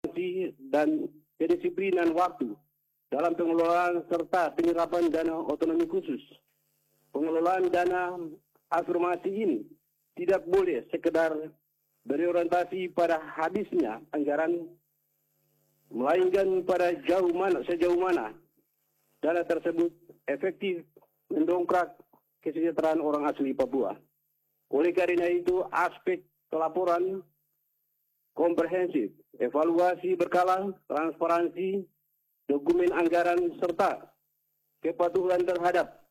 dan kedisiplinan waktu dalam pengelolaan serta penyerapan dana otonomi khusus. Pengelolaan dana afirmasi ini tidak boleh sekedar berorientasi pada habisnya anggaran, melainkan pada sejauh mana dana tersebut efektif mendongkrak kesejahteraan orang asli Papua. Oleh karena itu, aspek pelaporan komprehensif, evaluasi berkala, transparansi, dokumen anggaran, serta kepatuhan terhadap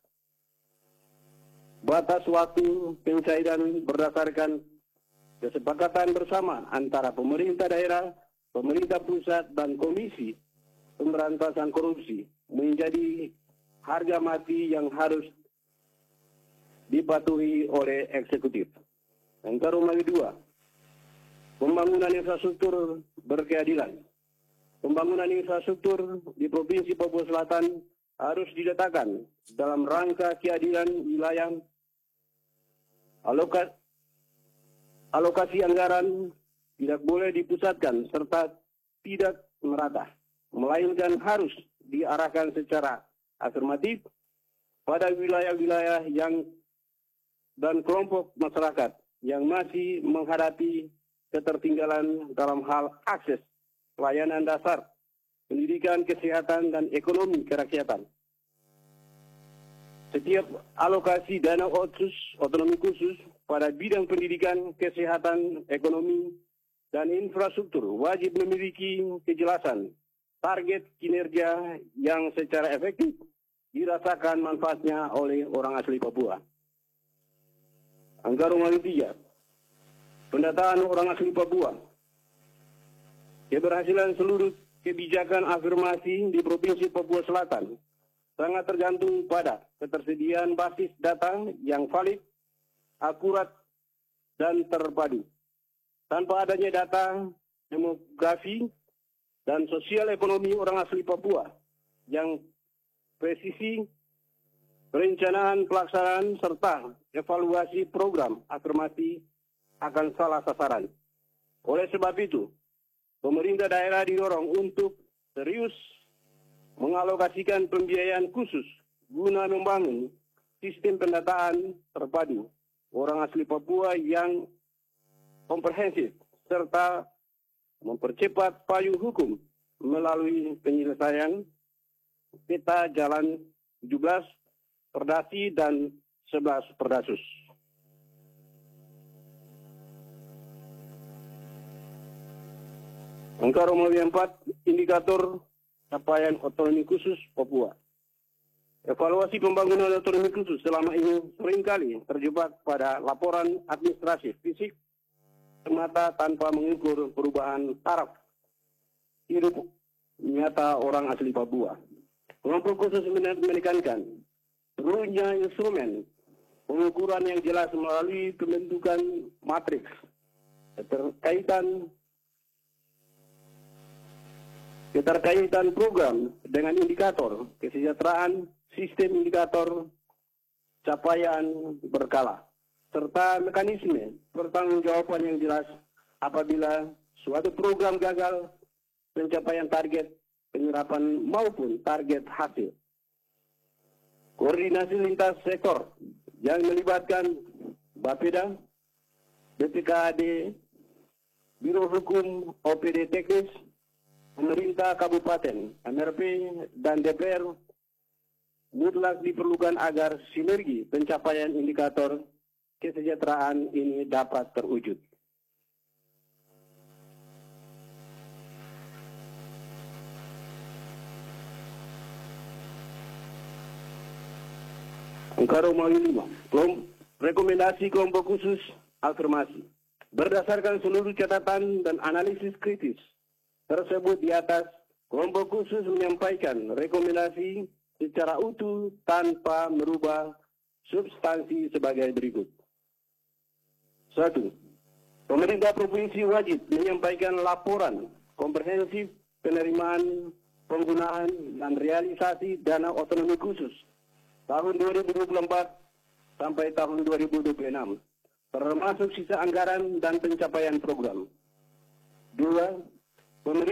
batas waktu pencairan berdasarkan kesepakatan bersama antara pemerintah daerah, pemerintah pusat, dan Komisi Pemberantasan Korupsi menjadi harga mati yang harus dipatuhi oleh eksekutif. Angka nomor 2, pembangunan infrastruktur berkeadilan. Pembangunan infrastruktur di Provinsi Papua Selatan harus diletakkan dalam rangka keadilan wilayah. Alokasi anggaran tidak boleh dipusatkan serta tidak merata, melainkan harus diarahkan secara afirmatif pada wilayah-wilayah yang dan kelompok masyarakat yang masih menghadapi ketertinggalan dalam hal akses pelayanan dasar, pendidikan, kesehatan, dan ekonomi kerakyatan. Setiap alokasi dana otonomi khusus pada bidang pendidikan, kesehatan, ekonomi, dan infrastruktur wajib memiliki kejelasan target kinerja yang secara efektif dirasakan manfaatnya oleh orang asli Papua. Angka nomor 3, pendataan orang asli Papua. Keberhasilan seluruh kebijakan afirmasi di Provinsi Papua Selatan sangat tergantung pada ketersediaan basis data yang valid, akurat, dan terpadu. Tanpa adanya data demografi dan sosial ekonomi orang asli Papua yang presisi, perencanaan pelaksanaan serta evaluasi program afirmasi akan salah sasaran. Oleh sebab itu, pemerintah daerah didorong untuk serius mengalokasikan pembiayaan khusus guna membangun sistem pendataan terpadu orang asli Papua yang komprehensif serta mempercepat payung hukum melalui penyelesaian peta jalan 17 Perdasi dan 11 Perdasus. Angka nomor 4, indikator capaian otonomi khusus Papua. Evaluasi pembangunan otonomi khusus selama ini seringkali terjebak pada laporan administrasi fisik semata tanpa mengukur perubahan taraf hidup nyata orang asli Papua. Kelompok khusus menekankan perlunya instrumen pengukuran yang jelas melalui pembentukan matriks keterkaitan program dengan indikator kesejahteraan, sistem indikator capaian berkala, serta mekanisme pertanggungjawaban yang jelas apabila suatu program gagal pencapaian target penyerapan maupun target hasil. Koordinasi lintas sektor yang melibatkan Bapeda, BPKAD, Biro Hukum, OPD Teknis, pemerintah kabupaten, MRP, dan DPR mutlak diperlukan agar sinergi pencapaian indikator kesejahteraan ini dapat terwujud. Angka nomor 5, rekomendasi kelompok khusus afirmasi. Berdasarkan seluruh catatan dan analisis kritis tersebut di atas, kelompok khusus menyampaikan rekomendasi secara utuh tanpa merubah substansi sebagai berikut. 1. Pemerintah provinsi wajib menyampaikan laporan komprehensif penerimaan, penggunaan, dan realisasi dana otonomi khusus tahun 2024 sampai tahun 2026, termasuk sisa anggaran dan pencapaian program. 2. Pemerintah